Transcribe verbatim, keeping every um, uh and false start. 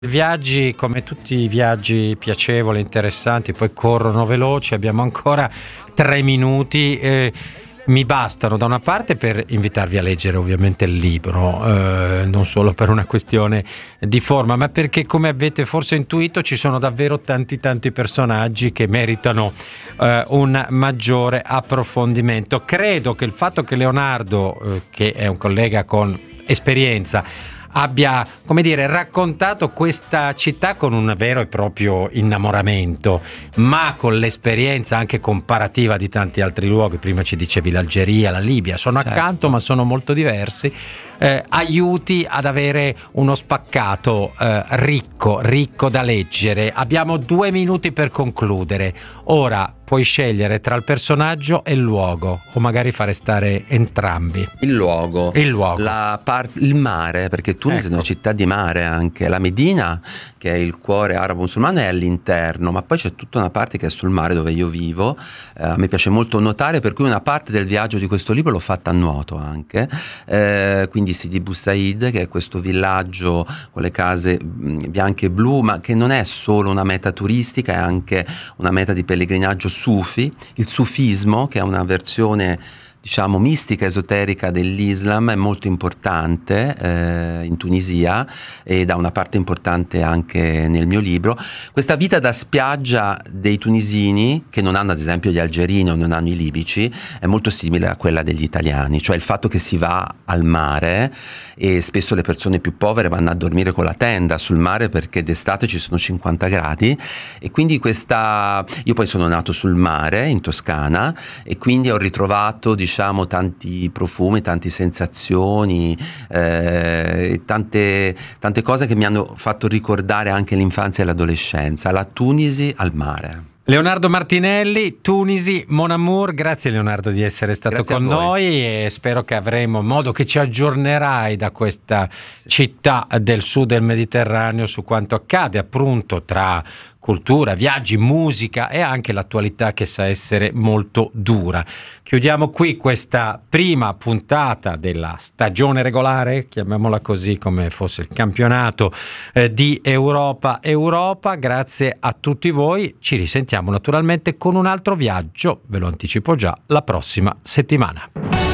Viaggi, come tutti i viaggi piacevoli, interessanti, poi corrono veloci. Abbiamo ancora tre minuti. Eh, mi bastano da una parte per invitarvi a leggere ovviamente il libro, eh, non solo per una questione di forma, ma perché, come avete forse intuito, ci sono davvero tanti tanti personaggi che meritano eh, un maggiore approfondimento. Credo che il fatto che Leonardo, eh, che è un collega con esperienza, abbia, come dire, raccontato questa città con un vero e proprio innamoramento, ma con l'esperienza anche comparativa di tanti altri luoghi. Prima ci dicevi l'Algeria, la Libia, sono Certo. accanto ma sono molto diversi, eh, aiuti ad avere uno spaccato eh, ricco, ricco da leggere. Abbiamo due minuti per concludere. Ora puoi scegliere tra il personaggio e il luogo, o magari fare stare entrambi. Il luogo, Il luogo. La part- il mare, perché Tunisi Ecco. è una città di mare anche. La Medina, che è il cuore arabo-musulmano, è all'interno, ma poi c'è tutta una parte che è sul mare dove io vivo. Eh, a me piace molto nuotare, per cui una parte del viaggio di questo libro l'ho fatta a nuoto anche. Eh, quindi Sidi Bou Said, che è questo villaggio con le case mh, bianche e blu, ma che non è solo una meta turistica, è anche una meta di pellegrinaggio sufi. Il sufismo, che è una versione, diciamo, mistica, esoterica dell'Islam, è molto importante eh, in Tunisia, ed ha una parte importante anche nel mio libro. Questa vita da spiaggia dei tunisini, che non hanno ad esempio gli algerini o non hanno i libici, è molto simile a quella degli italiani, cioè il fatto che si va al mare, e spesso le persone più povere vanno a dormire con la tenda sul mare perché d'estate ci sono cinquanta gradi, e quindi questa... Io poi sono nato sul mare in Toscana, e quindi ho ritrovato, diciamo, tanti profumi, tante sensazioni, eh, tante, tante cose che mi hanno fatto ricordare anche l'infanzia e l'adolescenza. La Tunisi al mare. Leonardo Martinelli, Tunisi, Mon Amour. Grazie Leonardo di essere stato Grazie con a voi. noi, e spero che avremo modo che ci aggiornerai da questa città del sud del Mediterraneo su quanto accade appunto tra cultura, viaggi, musica e anche l'attualità, che sa essere molto dura. Chiudiamo qui questa prima puntata della stagione regolare, chiamiamola così come fosse il campionato eh, di Europa Europa. Grazie a tutti voi, ci risentiamo naturalmente con un altro viaggio, ve lo anticipo già, la prossima settimana.